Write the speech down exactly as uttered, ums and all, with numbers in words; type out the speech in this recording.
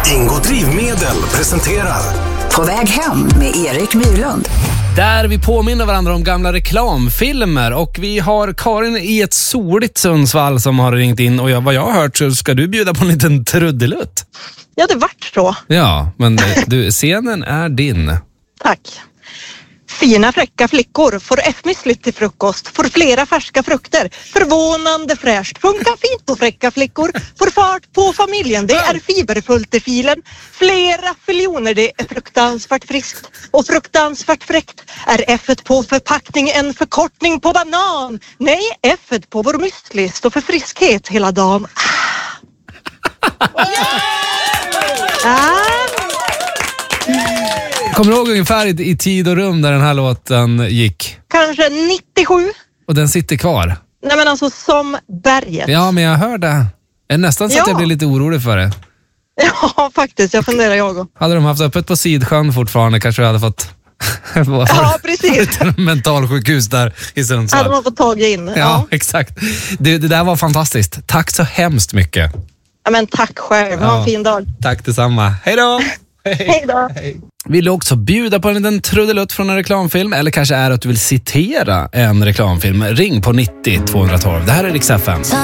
Ingo Drivmedel presenterar På väg hem med Erik Myrlund. Där vi påminner varandra om gamla reklamfilmer. Och vi har Karin i ett soligt Sundsvall som har ringt in. Och jag, vad jag har hört så ska du bjuda på en liten trudelutt. Ja, det vart så. Ja, men du, scenen är din. Tack. Fina fräcka flickor får F-müsli till frukost, får flera färska frukter, förvånande fräscht, funkar fint på fräcka flickor, får fart på familjen, det är fiberfullt i filen, flera filjoner, det är fruktansvärt friskt och fruktansvärt fräckt. Är F-et på förpackning en förkortning på banan? Nej, F-et på vår müsli står för friskhet hela dagen. Ah. Ah. Kommer du ihåg ungefär i, i tid och rum där den här låten gick? Kanske nittiosju. Och den sitter kvar? Nej, men alltså som berget. Ja, men jag hör det. Jag är nästan så ja. att jag blir lite orolig för det. Ja, faktiskt. Jag funderar jag också. Hade de haft öppet på Sidsjön fortfarande kanske jag hade fått... ja, precis. Mentalsjukhus där i Sundsvall. Hade man fått tag in. Ja, ja exakt. Det, det där var fantastiskt. Tack så hemskt mycket. Ja, men tack själv. Ha ja. en fin dag. Tack detsamma. Hej då! Hej då! Vill du också bjuda på en liten trudelutt från en reklamfilm? Eller kanske är det att du vill citera en reklamfilm? Ring på nittio tvåhundratolv. Det här är Rix F M.